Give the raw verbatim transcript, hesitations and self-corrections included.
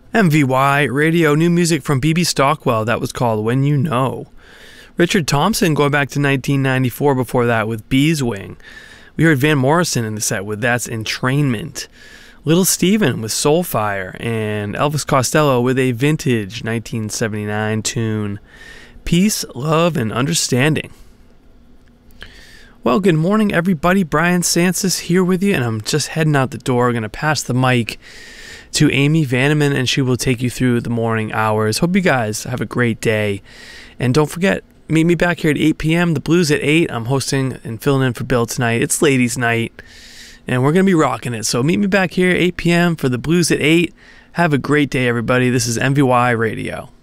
M V Y Radio, new music from B B Stockwell. That was called When You Know. Richard Thompson going back to nineteen ninety-four before that with Beeswing. We heard Van Morrison in the set with That's Entrainment. Little Steven with Soulfire. And Elvis Costello with a vintage nineteen seventy-nine tune, Peace, Love, and Understanding. Well, good morning, everybody. Brian Sansis here with you, and I'm just heading out the door. I'm going to pass the mic to Amy Vanneman, and she will take you through the morning hours. Hope you guys have a great day. And don't forget, meet me back here at eight p.m. The Blues at eight. I'm hosting and filling in for Bill tonight. It's ladies' night, and we're going to be rocking it. So meet me back here at eight p.m. for The Blues at eight. Have a great day, everybody. This is M V Y Radio.